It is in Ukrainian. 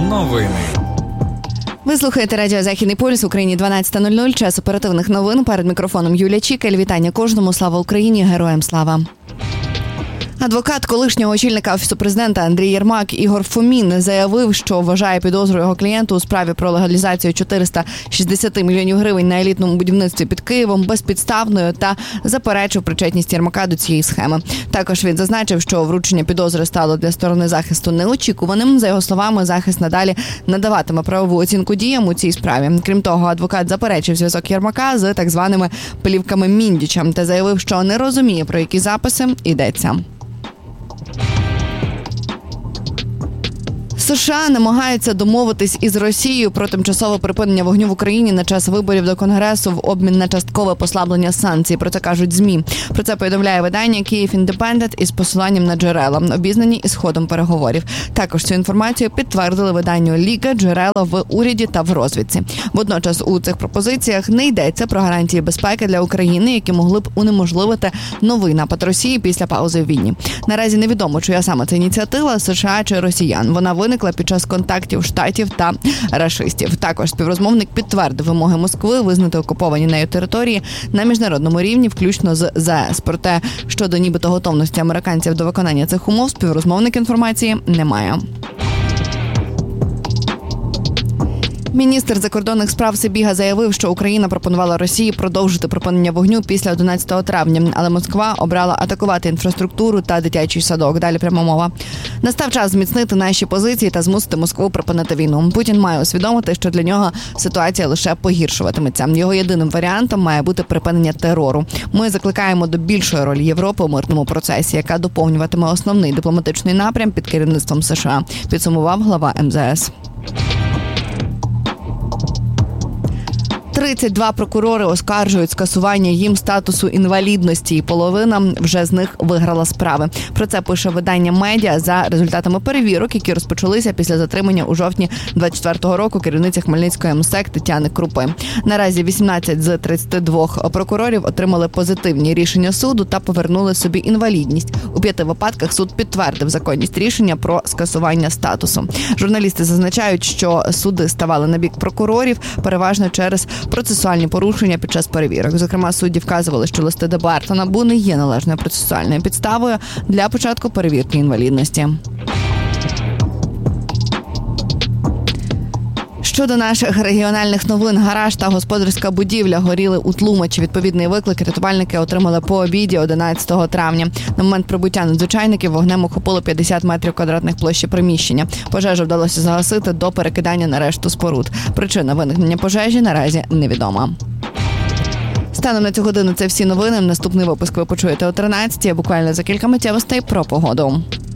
Новини. Ви слухаєте радіо «Західний полюс», в Україні 12:00, час оперативних новин. Перед мікрофоном Юлія Чікаль. Вітання кожному. Слава Україні, героям слава. Адвокат колишнього очільника Офісу президента Андрій Єрмак Ігор Фомін заявив, що вважає підозру його клієнту у справі про легалізацію 460 мільйонів гривень на елітному будівництві під Києвом безпідставною та заперечив причетність Єрмака до цієї схеми. Також він зазначив, що вручення підозри стало для сторони захисту неочікуваним. За його словами, захист надалі надаватиме правову оцінку діям у цій справі. Крім того, адвокат заперечив зв'язок Єрмака з так званими плівками Міндіча та заявив, що не розуміє, про які записи йдеться. США намагаються домовитись із Росією про тимчасове припинення вогню в Україні на час виборів до Конгресу в обмін на часткове послаблення санкцій. Про це кажуть ЗМІ. Про це повідомляє видання «Київ Індепендент» із посиланням на джерела, обізнані із ходом переговорів. Також цю інформацію підтвердили виданню «Ліга», джерела в уряді та в розвідці. Водночас у цих пропозиціях не йдеться про гарантії безпеки для України, які могли б унеможливити новий напад Росії після паузи в війні. Наразі невідомо, чия саме це ініціатива – США чи росіян. Вона виникла під час контактів штатів та рашистів. Також співрозмовник підтвердив вимоги Москви визнати окуповані нею території на міжнародному рівні, включно з ЗАЕС. Проте, щодо нібито готовності американців до виконання цих умов, співрозмовник інформації не має. Міністр закордонних справ Сибіга заявив, що Україна пропонувала Росії продовжити припинення вогню після 11 травня, але Москва обрала атакувати інфраструктуру та дитячий садок. Далі пряма мова. Настав час зміцнити наші позиції та змусити Москву припинити війну. Путін має усвідомити, що для нього ситуація лише погіршуватиметься. Його єдиним варіантом має бути припинення терору. Ми закликаємо до більшої ролі Європи у мирному процесі, яка доповнюватиме основний дипломатичний напрям під керівництвом США, підсумував глава МЗС. 32 прокурори оскаржують скасування їм статусу інвалідності, і половина вже з них виграла справи. Про це пише видання «Медіа» за результатами перевірок, які розпочалися після затримання у жовтні 24-го року керівниці Хмельницької МСЕК Тетяни Крупи. Наразі 18 з 32 прокурорів отримали позитивні рішення суду та повернули собі інвалідність. У 5 випадках суд підтвердив законність рішення про скасування статусу. Журналісти зазначають, що суди ставали на бік прокурорів переважно через процесуальні порушення під час перевірок. Зокрема, судді вказували, що листи ДБР та НАБУ не є належною процесуальною підставою для початку перевірки інвалідності. Щодо наших регіональних новин, гараж та господарська будівля горіли у Тлумачі. Відповідний виклик рятувальники отримали по обіді 11 травня. На момент прибуття надзвичайників вогнем охопило 50 метрів квадратних площі приміщення. Пожежу вдалося загасити до перекидання на решту споруд. Причина виникнення пожежі наразі невідома. Станом на цю годину це всі новини. Наступний випуск ви почуєте о 13-й, буквально за кілька миттєвостей про погоду.